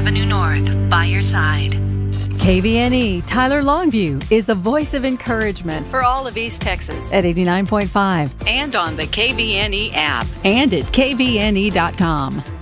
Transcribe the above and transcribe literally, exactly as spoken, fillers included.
Avenue North, by your side. K V N E Tyler Longview is the voice of encouragement For all of East Texas. at eighty-nine point five And on the K V N E app. and at K V N E dot com.